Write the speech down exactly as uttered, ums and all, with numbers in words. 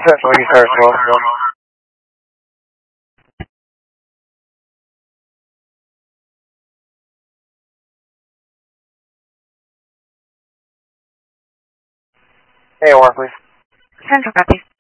Central East twelve. A O R, please. Central, copy.